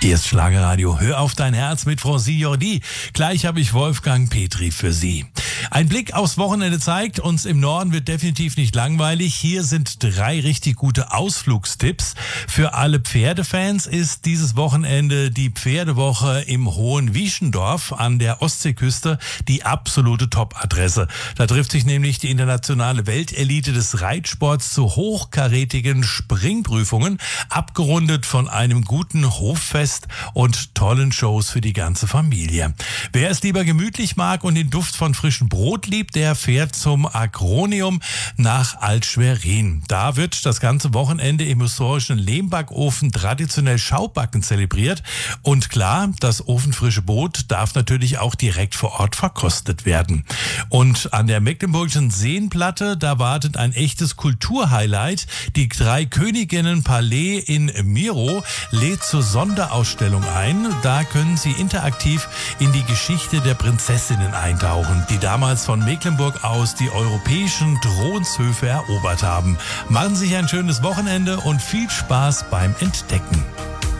Hier ist Schlagerradio. Hör auf dein Herz mit Francis Jordi. Gleich habe ich Wolfgang Petri für Sie. Ein Blick aufs Wochenende zeigt, uns im Norden wird definitiv nicht langweilig. Hier sind 3 richtig gute Ausflugstipps. Für alle Pferdefans ist dieses Wochenende die Pferdewoche im Hohen Wieschendorf an der Ostseeküste die absolute Top-Adresse. Da trifft sich nämlich die internationale Weltelite des Reitsports zu hochkarätigen Springprüfungen, abgerundet von einem guten Hoffest und tollen Shows für die ganze Familie. Wer es lieber gemütlich mag und den Duft von frischem Brot liebt, der fährt zum Agronium nach Alt-Schwerin. Da wird das ganze Wochenende im historischen Lehmbackofen traditionell Schaubacken zelebriert. Und klar, das ofenfrische Brot darf natürlich auch direkt vor Ort verkostet werden. Und an der Mecklenburgischen Seenplatte, da wartet ein echtes Kulturhighlight. Die 3 Königinnen Palais in Miro lädt zur Sonderausstellung ein. Da können Sie interaktiv in die Geschichte der Prinzessinnen eintauchen, die damals von Mecklenburg aus die europäischen Thronshöfe erobert haben. Machen Sie sich ein schönes Wochenende und viel Spaß beim Entdecken.